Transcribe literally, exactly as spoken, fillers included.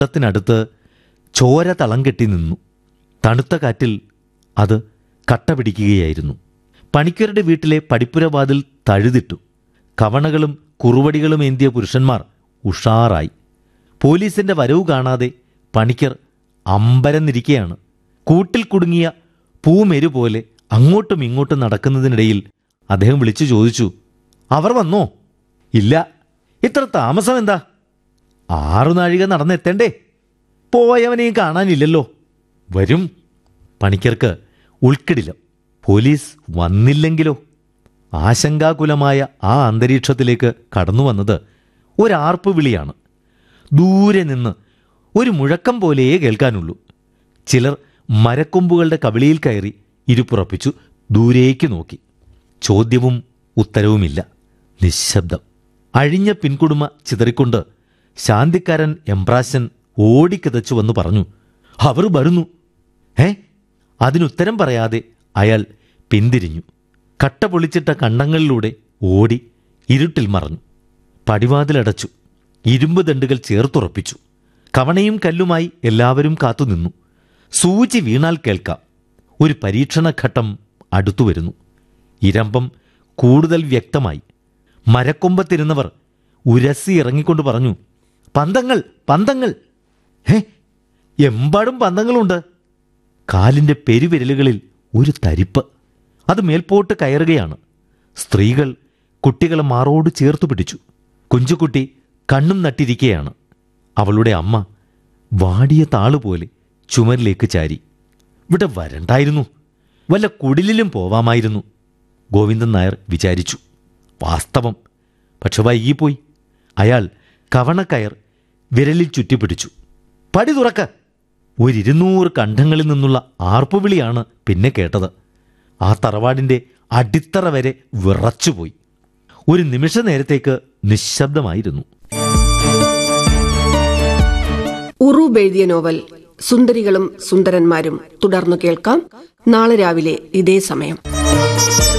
ത്തിനടുത്ത് ചോര തളം കെട്ടി നിന്നു. തണുത്ത കാറ്റിൽ അത് കട്ട പിടിക്കുകയായിരുന്നു. പണിക്കരുടെ വീട്ടിലെ പടിപ്പുരവാതിൽ തഴുതിട്ടു. കവണകളും കുറുവടികളും ഏന്തിയ പുരുഷന്മാർ ഉഷാറായി. പോലീസിന്റെ വരവ് കാണാതെ പണിക്കർ അമ്പരന്നിരിക്കുകയാണ്. കൂട്ടിൽ കുടുങ്ങിയ പൂമെരു പോലെ അങ്ങോട്ടും ഇങ്ങോട്ടും നടക്കുന്നതിനിടയിൽ അദ്ദേഹം വിളിച്ചു ചോദിച്ചു, അവർ വന്നോ? ഇല്ല. ഇത്ര താമസം എന്താ? ആറു നാഴിക നടന്നെത്തേണ്ടേ? പോയവനെയും കാണാനില്ലല്ലോ. വരും. പണിക്കർക്ക് ഉൾക്കിടിലം. പോലീസ് വന്നില്ലെങ്കിലോ? ആശങ്കാകുലമായ ആ അന്തരീക്ഷത്തിലേക്ക് കടന്നു വന്നത് ഒരാർപ്പ് വിളിയാണ്. ദൂരെ നിന്ന് ഒരു മുഴക്കം പോലെയേ കേൾക്കാനുള്ളൂ. ചിലർ മരക്കൊമ്പുകളുടെ കവിളിയിൽ കയറി ഇരുപ്പുറപ്പിച്ചു ദൂരേക്ക് നോക്കി. ചോദ്യവും ഉത്തരവുമില്ല. നിശബ്ദം. അഴിഞ്ഞ പിൻകുടുമ ചിതറിക്കൊണ്ട് ശാന്തിക്കാരൻ എംബ്രാശൻ ഓടിക്കിതച്ചു വന്നു പറഞ്ഞു, അവർ വരുന്നു. ഏ? അതിനുത്തരം പറയാതെ അയാൾ പിന്തിരിഞ്ഞു. കട്ട പൊളിച്ചിട്ട കണ്ടങ്ങളിലൂടെ ഓടി ഇരുട്ടിൽ മറഞ്ഞു. പടിവാതിലടച്ചു. ഇരുമ്പ് ദണ്ടുകൾ ചേർത്തുറപ്പിച്ചു. കവണയും കല്ലുമായി എല്ലാവരും കാത്തുനിന്നു. സൂചി വീണാൽ കേൾക്കാം. ഒരു പരീക്ഷണഘട്ടം അടുത്തുവരുന്നു. ഇരമ്പം കൂടുതൽ വ്യക്തമായി. മരക്കൊമ്പത്തിരുന്നവർ ഉരസി ഇറങ്ങിക്കൊണ്ട് പറഞ്ഞു, പന്തങ്ങൾ, പന്തങ്ങൾ! ഹേ, എമ്പാടും പന്തങ്ങളുണ്ട്. കാലിൻ്റെ പെരുവിരലുകളിൽ ഒരു തരിപ്പ്. അത് മേൽപോട്ട് കയറുകയാണ്. സ്ത്രീകൾ കുട്ടികളെ മാറോട് ചേർത്തു പിടിച്ചു. കുഞ്ചുകുട്ടി കണ്ണും നട്ടിരിക്കുകയാണ്. അവളുടെ അമ്മ വാടിയ താളുപോലെ ചുമരിലേക്ക് ചാരി. ഇവിടെ വരണ്ടായിരുന്നു, വല്ല കുടിലിലും പോവാമായിരുന്നു, ഗോവിന്ദൻ നായർ വിചാരിച്ചു. വാസ്തവം. പക്ഷെ വൈകിപ്പോയി. അയാൾ കവണക്കയർ വിരലിൽ ചുറ്റിപ്പിടിച്ചു. പടി തുറക്ക! ഒരിരുന്നൂറ് കണ്ഠങ്ങളിൽ നിന്നുള്ള ആർപ്പുവിളിയാണ് പിന്നെ കേട്ടത്. ആ തറവാടിൻ്റെ അടിത്തറ വരെ വിറച്ചുപോയി. ഒരു നിമിഷ നേരത്തേക്ക് നിശബ്ദമായിരുന്നു. ഉറൂബ് എഴുതിയ നോവൽ സുന്ദരികളും സുന്ദരന്മാരും തുടർന്നു കേൾക്കാം നാളെ രാവിലെ ഇതേ സമയം.